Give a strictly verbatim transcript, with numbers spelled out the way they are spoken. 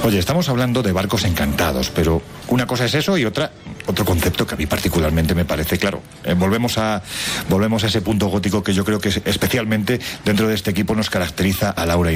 Oye, estamos hablando de barcos encantados, pero una cosa es eso y otra, otro concepto que a mí particularmente me parece claro. Eh, volvemos a, volvemos a ese punto gótico que yo creo que es, especialmente dentro de este equipo nos caracteriza a Laura y